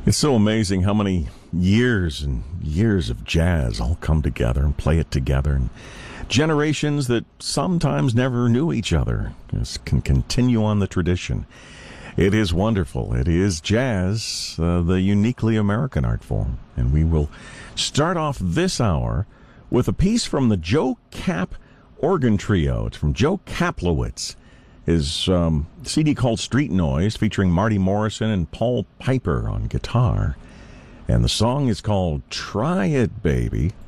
It's so amazing how many years and years of jazz all come together and play it together. And generations that sometimes never knew each other can continue on the tradition. It is wonderful. It is jazz, the uniquely American art form. And we will start off this hour with a piece from the Joe Kapp Organ Trio. It's from Joe Kaplowitz. His CD called Street Noise, featuring Marty Morrison and Paul Piper on guitar. And the song is called Try It, Baby.